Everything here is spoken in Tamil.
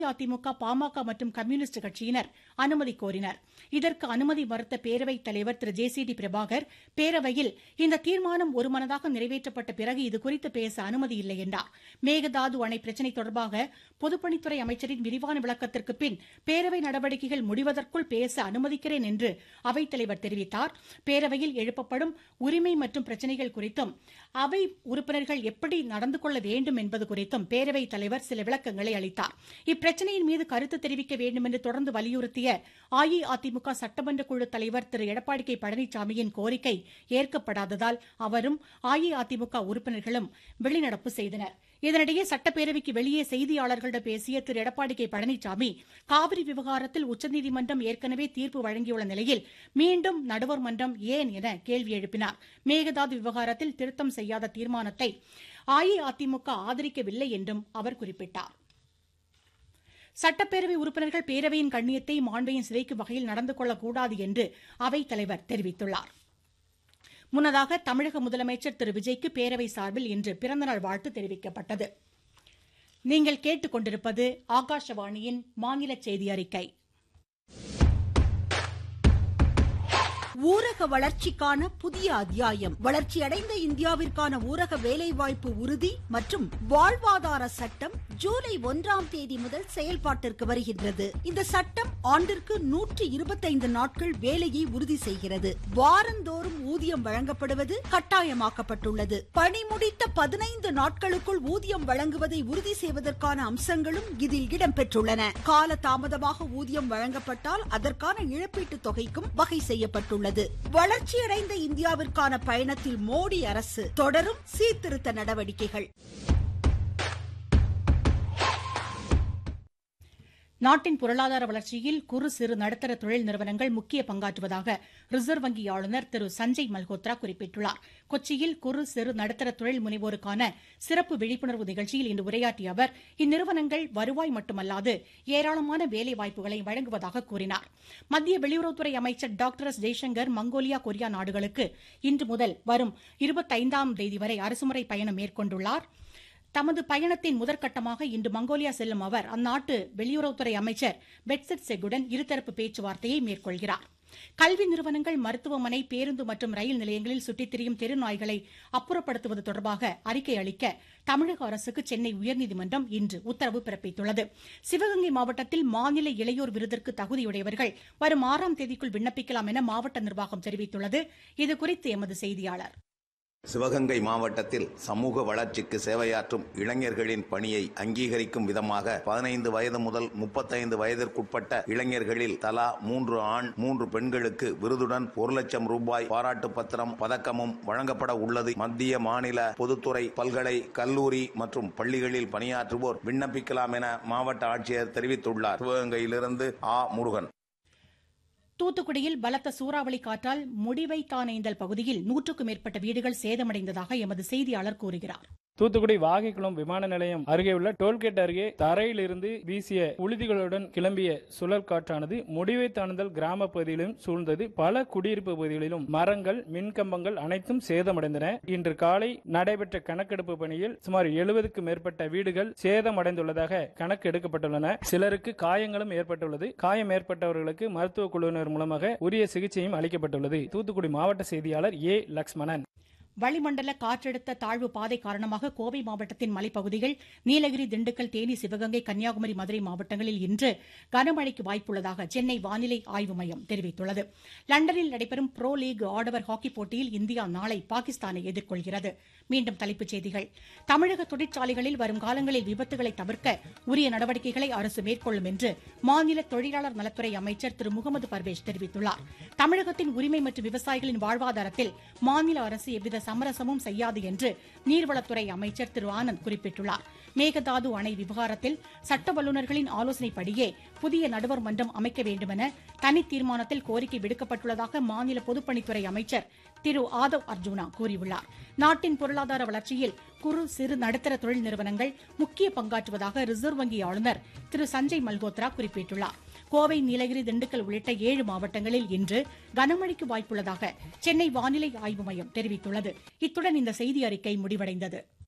அதிமுக, பாமக மற்றும் கம்யூனிஸ்ட் கட்சியினர் அனுமதி கோரினர். இதற்கு அனுமதி மறுத்த பேரவைத் தலைவர் திரு ஜே.சி.டி. பிரபாகர், பேரவையில் இந்த தீர்மானம் ஒருமனதாக நிறைவேற்றப்பட்ட பிறகு இதுகுறித்து பேச அனுமதி இல்லை என்றார். மேகதாது அணை பிரச்சினை தொடர்பாக பொதுப்பணித்துறை அமைச்சரின் விரிவான விளக்கத்திற்கு பின் பேரவை நடவடிக்கைகள் முடிவதற்குள் பேச அனுமதிக்கிறேன் என்று அவைத்தலைவர் தெரிவித்தார். பேரவையில் எழுப்பப்படும் உரிமை மற்றும் பிரச்சினைகள் குறித்தும் அவை உறுப்பினர்கள் எப்படி நடந்து கொள்ள வேண்டும் என்பது குறித்தும் பேரவைத் தலைவர் சில விளக்கங்களை அளித்தார். இப்பிரச்சினையின் மீது கருத்து தெரிவிக்க வேண்டும் என்று தொடர்ந்து வலியுறுத்திய அஇஅதிமுக சட்டமன்ற குழு தலைவர் திரு எடப்பாடி கே. பழனிசாமியின் கோரிக்கை ஏற்கப்படாததால் அவரும் அஇஅதிமுக உறுப்பினர்களும் வெளிநடப்பு செய்தனர். இதனிடையே சட்டப்பேரவைக்கு வெளியே செய்தியாளர்களிடம் பேசிய திரு எடப்பாடி கே. பழனிசாமி, காவிரி விவகாரத்தில் உச்சநீதிமன்றம் ஏற்கனவே தீர்ப்பு வழங்கியுள்ள நிலையில் மீண்டும் நடுவர் மன்றம் ஏன் என கேள்வி எழுப்பினார். மேகதாது விவகாரத்தில் திருத்தம் செய்யாத தீர்மானத்தை அஇஅதிமுக ஆதரிக்கவில்லை என்றும் அவர் குறிப்பிட்டார். சட்டப்பேரவை உறுப்பினர்கள் பேரவையின் கண்ணியத்தை, மாண்பையும் சிதைக்கும் வகையில் நடந்து கொள்ளக்கூடாது என்று அவைத்தலைவர் தெரிவித்துள்ளார். முன்னதாக தமிழக முதலமைச்சர் திரு விஜய்க்கு பேரவை சார்பில் இன்று பிறந்தநாள் வாழ்த்து தெரிவிக்கப்பட்டது. நீங்கள் கேட்டுக்கொண்டிருப்பது ஆகாஷவாணியின் மாநில செய்தி அறிக்கை. ஊரக வளர்ச்சிக்கான புதிய அத்தியாயம். வளர்ச்சியடைந்த இந்தியாவிற்கான ஊரக வேலைவாய்ப்பு உறுதி மற்றும் வாழ்வாதார சட்டம் ஜூலை 1ஆம் தேதி முதல் செயல்பாட்டிற்கு வருகின்றது. இந்த சட்டம் ஆண்டிற்கு 125 நாட்கள் வேலையை உறுதி செய்கிறது. வாரந்தோறும் ஊதியம் வழங்கப்படுவது கட்டாயமாக்கப்பட்டுள்ளது. பணி முடித்த 15 நாட்களுக்குள் ஊதியம் வழங்குவதை உறுதி செய்வதற்கான அம்சங்களும் இதில் இடம்பெற்றுள்ளன. கால தாமதமாக ஊதியம் வழங்கப்பட்டால் அதற்கான இழப்பீட்டுத் தொகைக்கும் வகை செய்யப்பட்டுள்ளது. வளர்ச்சியடைந்த இந்தியாவிற்கான பயணத்தில் மோடி அரசு தொடரும் சீர்திருத்த நடவடிக்கைகள். நாட்டின் பொருளாதார வளர்ச்சியில் குறு சிறு நடுத்தர தொழில் நிறுவனங்கள் முக்கிய பங்காற்றுவதாக ரிசர்வ் வங்கி ஆளுநர் திரு சஞ்சய் மல்ஹோத்ரா குறிப்பிட்டுள்ளார். கொச்சியில் குறு சிறு நடுத்தர தொழில் முனைவோருக்கான சிறப்பு விழிப்புணர்வு நிகழ்ச்சியில் இன்று உரையாற்றிய அவர், இந்நிறுவனங்கள் வருவாய் மட்டுமல்லாது ஏராளமான வேலைவாய்ப்புகளை வழங்குவதாக கூறினார். மத்திய வெளியுறவுத்துறை அமைச்சர் doctor S. Jaishankar Mongolia, Korea நாடுகளுக்கு இன்று முதல் வரும் 25ஆம் தேதி வரை அரசுமுறை பயணம் மேற்கொண்டுள்ளார். தமது பயணத்தின் முதற்கட்டமாக இன்று மங்கோலியா செல்லும் அவர் அந்நாட்டு வெளியுறவுத்துறை அமைச்சர் பெட்செட் செகுடன் இருதரப்பு பேச்சுவார்த்தையை மேற்கொள்கிறார். கல்வி நிறுவனங்கள், மருத்துவமனை, பேருந்து மற்றும் ரயில் நிலையங்களில் சுற்றித் திரியும் தெருநாய்களை அப்புறப்படுத்துவது தொடர்பாக அறிக்கை அளிக்க தமிழக அரசுக்கு சென்னை உயர்நீதிமன்றம் இன்று உத்தரவு பிறப்பித்துள்ளது. சிவகங்கை மாவட்டத்தில் மாநில இளையோர் விருதிற்கு தகுதியுடையவர்கள் வரும் 6ஆம் தேதிக்குள் விண்ணப்பிக்கலாம் என மாவட்ட நிர்வாகம் தெரிவித்துள்ளது. இதுகுறித்து எமது செய்தியாளர். சிவகங்கை மாவட்டத்தில் சமூக வளர்ச்சிக்கு சேவையாற்றும் இளைஞர்களின் பணியை அங்கீகரிக்கும் விதமாக 15 வயது முதல் 35 வயதிற்குட்பட்ட இளைஞர்களில் தலா 3 ஆண் 3 பெண்களுக்கு விருதுடன் 1 லட்சம் ரூபாய் பாராட்டு பத்திரம், பதக்கமும் வழங்கப்பட உள்ளது. மத்திய, மாநில பொதுத்துறை, பல்கலை, கல்லூரி மற்றும் பள்ளிகளில் பணியாற்றுவோர் விண்ணப்பிக்கலாம் என மாவட்ட ஆட்சியர் தெரிவித்துள்ளார். சிவகங்கையிலிருந்து ஆ. முருகன். தூத்துக்குடியில் பலத்த சூறாவளி காற்றால் முடிவைத்தானேந்தல் பகுதியில் 100க்கும் மேற்பட்ட வீடுகள் சேதமடைந்ததாக எமது செய்தியாளர் கூறுகிறார். தூத்துக்குடி வாகைக்குளம் விமான நிலையம் அருகே உள்ள டோல்கேட் அருகே தரையிலிருந்து வீசிய புழுதிகளுடன் கிளம்பிய சுழல் காற்றானது முடிவைத்தானுதல் கிராம பகுதியிலும் சூழ்ந்தது. பல குடியிருப்பு பகுதிகளிலும் மரங்கள், மின்கம்பங்கள் அனைத்தும் சேதமடைந்தன. இன்று காலை நடைபெற்ற கணக்கெடுப்பு பணியில் சுமார் 70க்கும் மேற்பட்ட வீடுகள் சேதமடைந்துள்ளதாக கணக்கு எடுக்கப்பட்டுள்ளன. சிலருக்கு காயங்களும் ஏற்பட்டுள்ளது. காயம் ஏற்பட்டவர்களுக்கு மருத்துவ குழுவினர் மூலமாக உரிய சிகிச்சையும் அளிக்கப்பட்டுள்ளது. தூத்துக்குடி மாவட்ட செய்தியாளர் ஏ. லக்ஷ்மணன். வளிமண்டல காற்றழுத்த தாழ்வு பாதை காரணமாக கோவை மாவட்டத்தின் மலைப்பகுதிகள், நீலகிரி, திண்டுக்கல், தேனி, சிவகங்கை, கன்னியாகுமரி, மதுரை மாவட்டங்களில் இன்று கனமழைக்கு வாய்ப்புள்ளதாக சென்னை வானிலை ஆய்வு மையம் தெரிவித்துள்ளது. லண்டனில் நடைபெறும் புரோ லீக் ஆடவர் ஹாக்கி போட்டியில் இந்தியா நாளை பாகிஸ்தானை எதிர்கொள்கிறது. மீண்டும் தலைப்புச் செய்திகள். தமிழக தொழிற்சாலைகளில் வரும் காலங்களில் விபத்துகளை தவிர்க்க உரிய நடவடிக்கைகளை அரசு மேற்கொள்ளும் என்று மாநில தொழிலாளர் நலத்துறை அமைச்சர் திரு முகமது பர்வேஸ் தெரிவித்துள்ளார். தமிழகத்தின் உரிமை மற்றும் விவசாயிகளின் வாழ்வாதாரத்தில் மாநில அரசு எவ்வித சமரசமும் செய்யாது என்று நீர்வளத்துறை அமைச்சர் திரு ஆனந்த் குறிப்பிட்டுள்ளார். மேகதாது அணை விவகாரத்தில் சட்ட வல்லுநர்களின் ஆலோசனைப்படியே புதிய நடுவர் மன்றம் அமைக்க வேண்டுமென தனி தீர்மானத்தில் கோரிக்கை விடுக்கப்பட்டுள்ளதாக மாநில பொதுப்பணித்துறை அமைச்சர் திரு ஆதவ் அர்ஜுனா கூறியுள்ளார். நாட்டின் பொருளாதார வளர்ச்சியில் குறு சிறு நடுத்தர தொழில் நிறுவனங்கள் முக்கிய பங்காற்றுவதாக ரிசர்வ் வங்கி ஆளுநர் திரு சஞ்சய் மல்ஹோத்ரா குறிப்பிட்டுள்ளார். கோவை, நீலகிரி, திண்டுக்கல் உள்ளிட்ட 7 மாவட்டங்களில் இன்று கனமழைக்கு வாய்ப்புள்ளதாக சென்னை வானிலை ஆய்வு மையம் தெரிவித்துள்ளது. இத்துடன் இந்த செய்தி அறிக்கை முடிவடைந்தது.